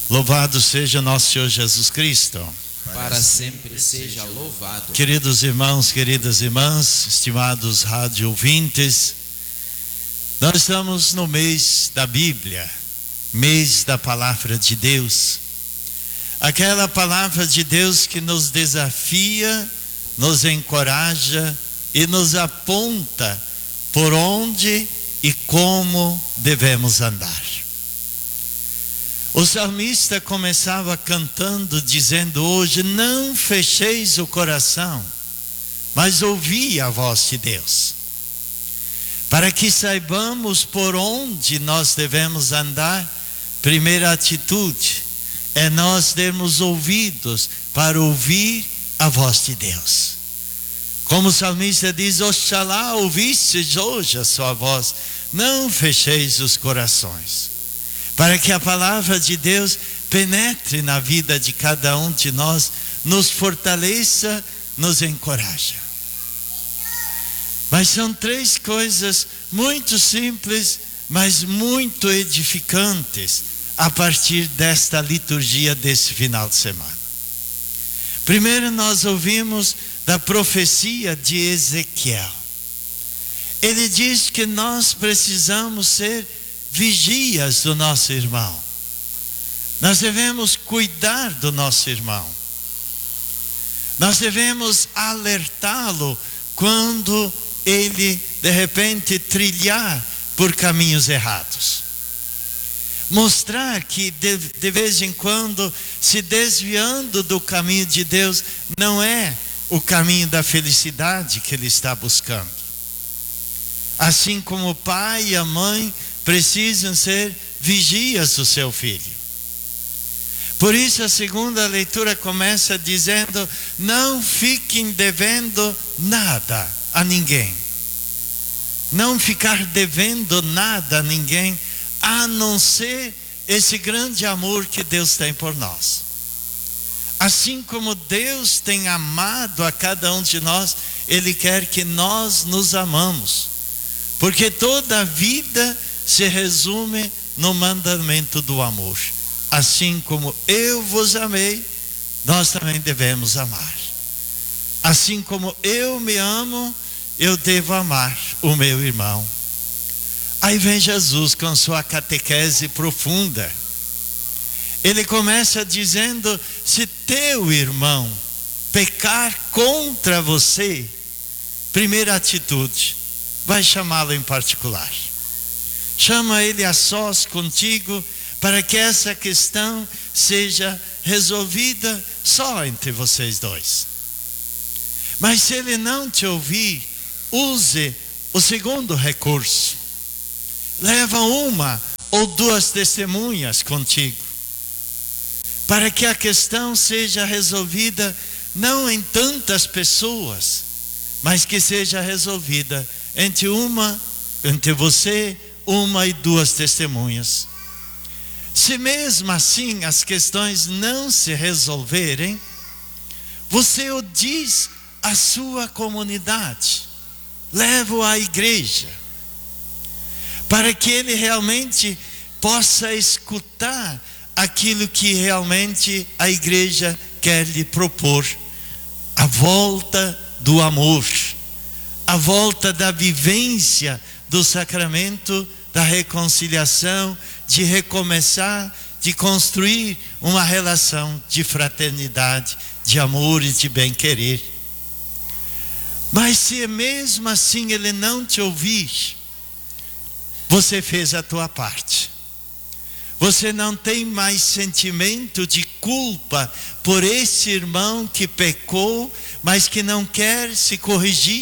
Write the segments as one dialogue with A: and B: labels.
A: Louvado seja nosso Senhor Jesus Cristo.
B: Para sempre seja louvado.
A: Queridos irmãos, queridas irmãs, estimados rádio ouvintes, nós estamos no mês da Bíblia, mês da Palavra de Deus. Aquela Palavra de Deus que nos desafia, nos encoraja e nos aponta por onde e como devemos andar. O salmista começava cantando, dizendo hoje: não fecheis o coração, mas ouvi a voz de Deus. Para que saibamos por onde nós devemos andar, primeira atitude é nós termos ouvidos para ouvir a voz de Deus. Como o salmista diz: oxalá ouvistes hoje a sua voz, não fecheis os corações. Para que a palavra de Deus penetre na vida de cada um de nós, nos fortaleça, nos encoraja. Mas são três coisas muito simples, mas muito edificantes a partir desta liturgia desse final de semana. Primeiro nós ouvimos da profecia de Ezequiel. Ele diz que nós precisamos ser vigias do nosso irmão. Nós devemos cuidar do nosso irmão. Nós devemos alertá-lo quando ele de repente trilhar por caminhos errados. Mostrar que de vez em quando, se desviando do caminho de Deus, não é o caminho da felicidade que ele está buscando. Assim como o pai e a mãe precisam ser vigias do seu filho. Por isso a segunda leitura começa dizendo: não fiquem devendo nada a ninguém. Não ficar devendo nada a ninguém, a não ser esse grande amor que Deus tem por nós. Assim como Deus tem amado a cada um de nós, Ele quer que nós nos amamos. Porque toda a vida se resume no mandamento do amor. Assim como eu vos amei, nós também devemos amar. Assim como eu me amo, eu devo amar o meu irmão. Aí vem Jesus com sua catequese profunda. Ele começa dizendo: se teu irmão pecar contra você, primeira atitude, vai chamá-lo em particular. Chama ele a sós contigo, para que essa questão seja resolvida só entre vocês dois. Mas se ele não te ouvir, use o segundo recurso. Leva uma ou duas testemunhas contigo, para que a questão seja resolvida não em tantas pessoas, mas que seja resolvida entre você, uma e duas testemunhas. Se mesmo assim as questões não se resolverem, você o diz à sua comunidade, leva-o à igreja, para que ele realmente possa escutar aquilo que realmente a igreja quer lhe propor: a volta do amor, a volta da vivência do sacramento da reconciliação, de recomeçar, de construir uma relação de fraternidade, de amor e de bem-querer. Mas se mesmo assim ele não te ouvir, você fez a tua parte. Você não tem mais sentimento de culpa por esse irmão que pecou, mas que não quer se corrigir.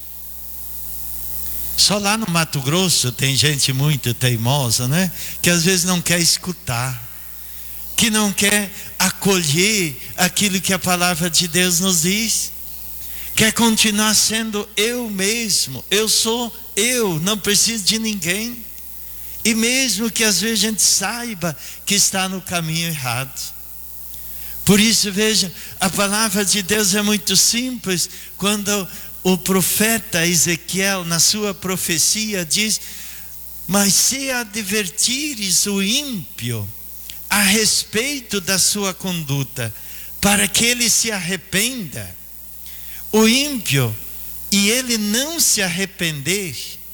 A: Só lá no Mato Grosso tem gente muito teimosa, né? Que às vezes não quer escutar, que não quer acolher aquilo que a palavra de Deus nos diz. Quer continuar sendo eu mesmo. Eu sou eu, não preciso de ninguém. E mesmo que às vezes a gente saiba que está no caminho errado. Por isso, veja, a palavra de Deus é muito simples. Quando o profeta Ezequiel, na sua profecia, diz: mas se advertires o ímpio, a respeito da sua conduta, para que ele se arrependa. O ímpio, e ele não se arrepender,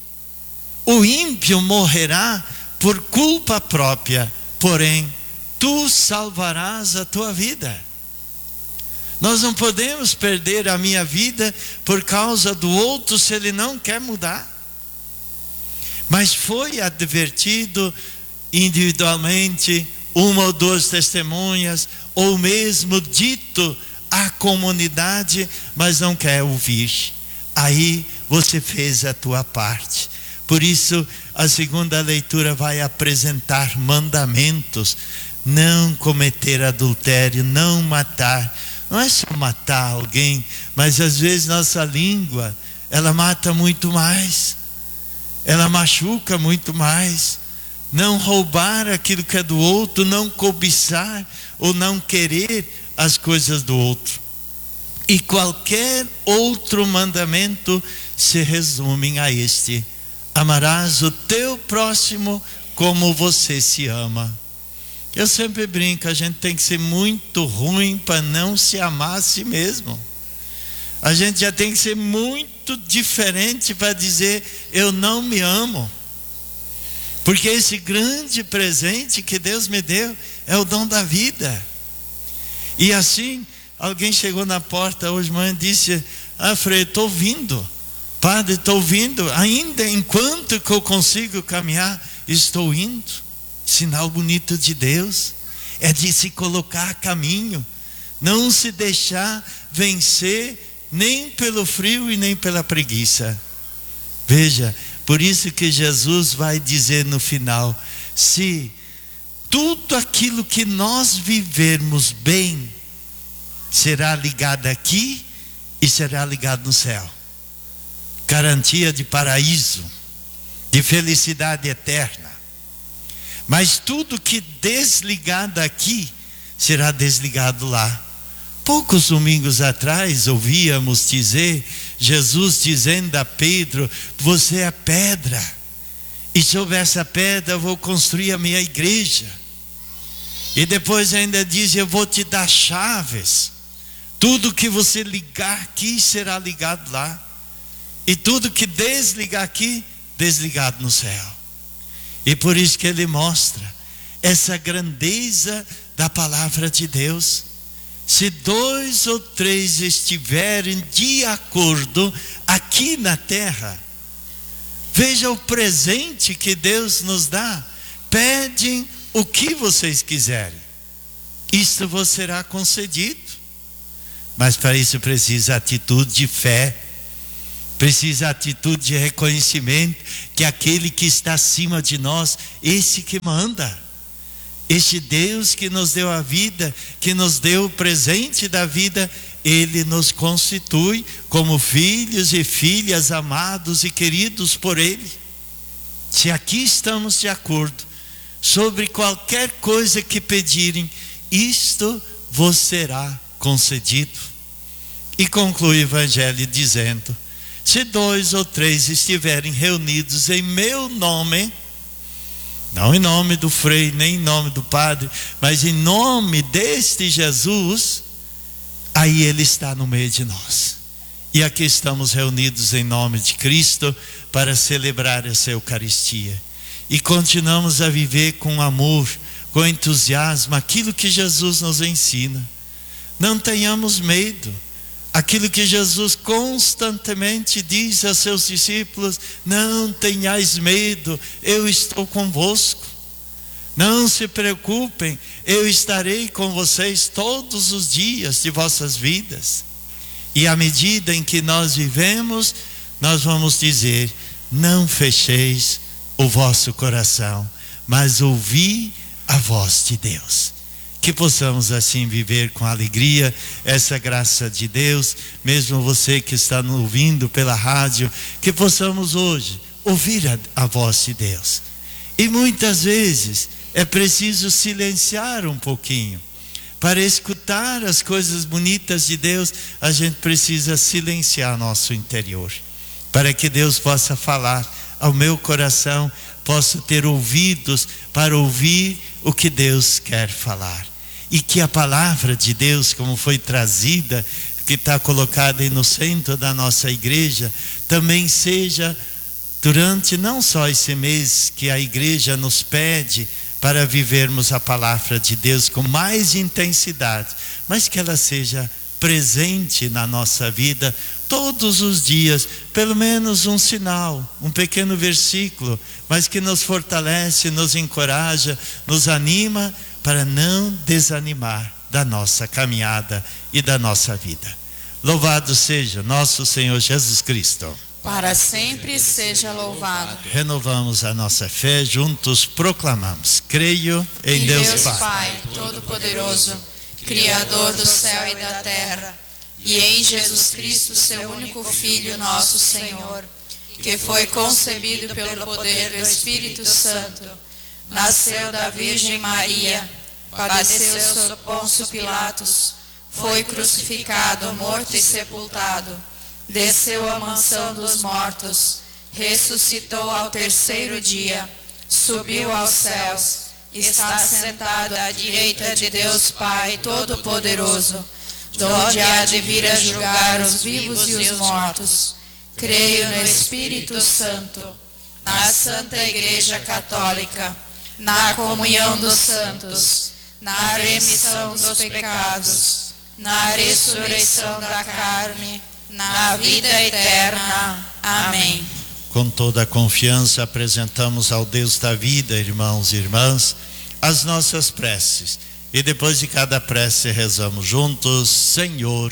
A: o ímpio morrerá por culpa própria, porém, tu salvarás a tua vida. Nós não podemos perder a minha vida por causa do outro se ele não quer mudar. Mas foi advertido individualmente, uma ou duas testemunhas, ou mesmo dito à comunidade, mas não quer ouvir. Aí você fez a tua parte. Por isso, a segunda leitura vai apresentar mandamentos: não cometer adultério, não matar. Não é só matar alguém, mas às vezes nossa língua, ela mata muito mais, ela machuca muito mais. Não roubar aquilo que é do outro, não cobiçar ou não querer as coisas do outro. E qualquer outro mandamento se resume a este: amarás o teu próximo como você se ama. Eu sempre brinco, a gente tem que ser muito ruim para não se amar a si mesmo. A gente já tem que ser muito diferente para dizer: eu não me amo. Porque esse grande presente que Deus me deu é o dom da vida. E assim, alguém chegou na porta hoje de manhã e disse: Frei, estou ouvindo. Padre, estou ouvindo. Ainda enquanto que eu consigo caminhar, estou indo. Sinal bonito de Deus. É de se colocar a caminho. Não se deixar vencer nem pelo frio e nem pela preguiça. Veja, por isso que Jesus vai dizer no final: se tudo aquilo que nós vivermos bem será ligado aqui e será ligado no céu. Garantia de paraíso, de felicidade eterna. Mas tudo que desligado aqui será desligado lá. Poucos domingos atrás ouvíamos dizer, Jesus dizendo a Pedro: você é pedra, e sobre essa pedra eu vou construir a minha igreja. E depois ainda diz: eu vou te dar chaves. Tudo que você ligar aqui será ligado lá, e tudo que desligar aqui, desligado no céu. E por isso que ele mostra essa grandeza da palavra de Deus. Se 2 ou 3 estiverem de acordo aqui na terra, veja o presente que Deus nos dá: pedem o que vocês quiserem, isto vos será concedido. Mas para isso precisa atitude de fé, precisa atitude de reconhecimento que aquele que está acima de nós, esse que manda, este Deus que nos deu a vida, que nos deu o presente da vida, Ele nos constitui como filhos e filhas amados e queridos por Ele. Se aqui estamos de acordo sobre qualquer coisa que pedirem, isto vos será concedido. E conclui o Evangelho dizendo: se 2 ou 3 estiverem reunidos em meu nome, não em nome do Frei, nem em nome do Padre, mas em nome deste Jesus, aí Ele está no meio de nós. E aqui estamos reunidos em nome de Cristo para celebrar essa Eucaristia. E continuamos a viver com amor, com entusiasmo, aquilo que Jesus nos ensina. Não tenhamos medo. Aquilo que Jesus constantemente diz a seus discípulos: não tenhais medo, eu estou convosco. Não se preocupem, eu estarei com vocês todos os dias de vossas vidas. E à medida em que nós vivemos, nós vamos dizer: não fecheis o vosso coração, mas ouvi a voz de Deus. Que possamos assim viver com alegria essa graça de Deus, mesmo você que está nos ouvindo pela rádio, que possamos hoje ouvir a voz de Deus. E muitas vezes é preciso silenciar um pouquinho. Para escutar as coisas bonitas de Deus, a gente precisa silenciar nosso interior, para que Deus possa falar ao meu coração possa ter ouvidos para ouvir o que Deus quer falar. E que a palavra de Deus, como foi trazida, que está colocada aí no centro da nossa igreja, também seja durante não só esse mês que a igreja nos pede para vivermos a palavra de Deus com mais intensidade, mas que ela seja presente na nossa vida todos os dias, pelo menos um sinal, um pequeno versículo, mas que nos fortalece, nos encoraja, nos anima para não desanimar da nossa caminhada e da nossa vida. Louvado seja nosso Senhor Jesus Cristo.
C: Para sempre seja louvado.
A: Renovamos a nossa fé, juntos proclamamos: creio em Deus
C: Pai Todo-Poderoso, Criador do céu e da terra, e em Jesus Cristo, seu único Filho, nosso Senhor, que foi concebido pelo poder do Espírito Santo, nasceu da Virgem Maria, padeceu sob Pôncio Pilatos, foi crucificado, morto e sepultado, desceu à mansão dos mortos, ressuscitou ao terceiro dia, subiu aos céus, está sentado à direita de Deus Pai Todo-Poderoso, donde há de vir a julgar os vivos e os mortos. Creio no Espírito Santo, na Santa Igreja Católica, na comunhão dos santos, na remissão dos pecados, na ressurreição da carne, na vida eterna. Amém.
A: Com toda a confiança apresentamos ao Deus da vida, irmãos e irmãs, as nossas preces. E depois de cada prece rezamos juntos: Senhor,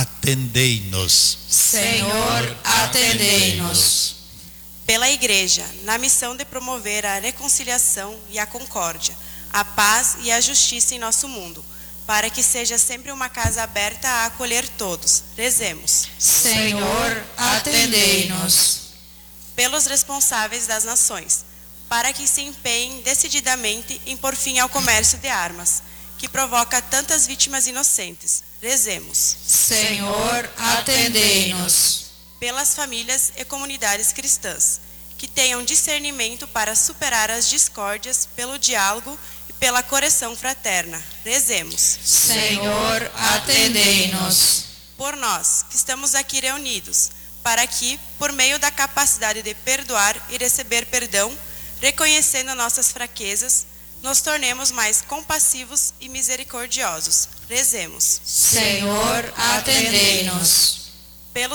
A: atendei-nos.
C: Senhor, atendei-nos.
D: Pela Igreja, na missão de promover a reconciliação e a concórdia, a paz e a justiça em nosso mundo, para que seja sempre uma casa aberta a acolher todos. Rezemos.
C: Senhor, atendei-nos.
D: Pelos responsáveis das nações, para que se empenhem decididamente em pôr fim ao comércio de armas, que provoca tantas vítimas inocentes. Rezemos.
C: Senhor, atendei-nos.
D: Pelas famílias e comunidades cristãs, que tenham discernimento para superar as discórdias pelo diálogo e pela correção fraterna. Rezemos.
C: Senhor, atendei-nos.
D: Por nós, que estamos aqui reunidos, para que, por meio da capacidade de perdoar e receber perdão, reconhecendo nossas fraquezas, nos tornemos mais compassivos e misericordiosos. Rezemos.
C: Senhor, atendei-nos.
D: Pelos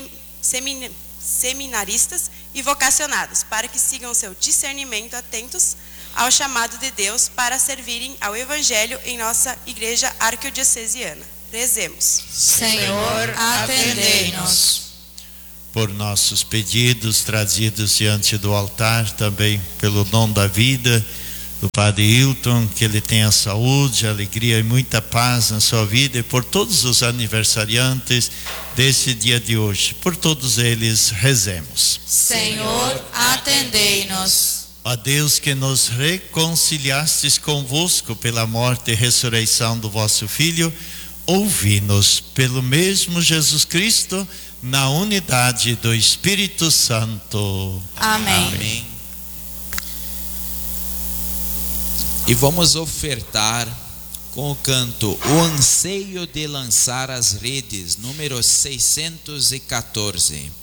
D: seminaristas e vocacionados, para que sigam seu discernimento atentos ao chamado de Deus para servirem ao Evangelho em nossa Igreja Arquidiocesana. Rezemos.
C: Senhor, atendei-nos.
A: Por nossos pedidos trazidos diante do altar, também pelo dom da vida do Padre Hilton, que ele tenha saúde, alegria e muita paz na sua vida, e por todos os aniversariantes desse dia de hoje, por todos eles rezemos.
C: Senhor, atendei-nos.
A: Ó Deus, que nos reconciliastes convosco pela morte e ressurreição do vosso Filho, ouvi-nos pelo mesmo Jesus Cristo, na unidade do Espírito Santo.
C: Amém.
B: Amém. E vamos ofertar com o canto O Anseio de Lançar as Redes, número 614.